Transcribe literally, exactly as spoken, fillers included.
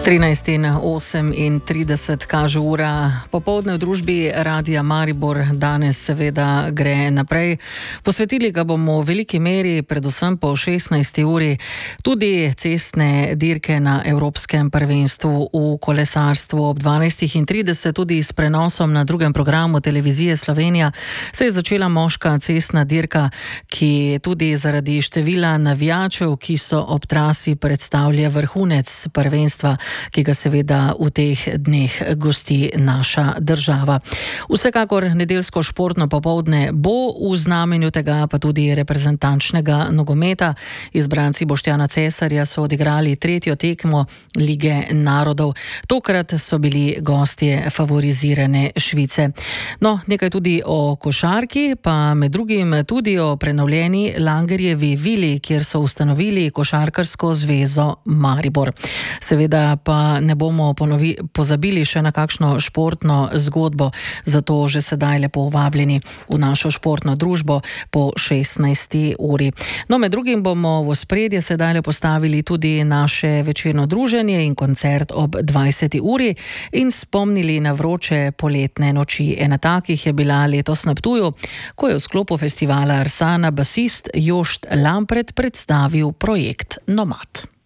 trinajst in osemintrideset kaže ura. Popoldne v družbi Radia Maribor danes seveda gre naprej. Posvetili ga bomo v veliki meri, predvsem po šestnajsti uri, tudi cestne dirke na Evropskem prvenstvu v kolesarstvu. Ob dvanajstih in trideset tudi s prenosom na drugem programu Televizije Slovenija se je začela moška cestna dirka, ki tudi zaradi števila navijačev, ki so ob trasi, predstavlja vrhunec prvenstva, ki ga seveda v teh dneh gosti naša država. Vsekakor nedeljsko športno popoldne bo v znamenju tega pa tudi reprezentančnega nogometa. Izbranci Boštjana Cesarja so odigrali tretjo tekmo Lige narodov. Tokrat so bili gostje favorizirane Švice. No, nekaj tudi o košarki, pa med drugim tudi o prenovljeni Langerjevi vili, kjer so ustanovili Košarkarsko zvezo Maribor. Seveda pa ne bomo ponovi, pozabili še na kakšno športno zgodbo, zato že sedaj lepo vabljeni v našo športno družbo po šestnajsti uri. No, med drugim bomo v ospredje sedaj postavili tudi naše večerno druženje in koncert ob dvajseti uri in spomnili na vroče poletne noči. Ena takih je bila letos na Ptuju, ko je v sklopu festivala Arsana basist Jošt Lampret predstavil projekt Nomad.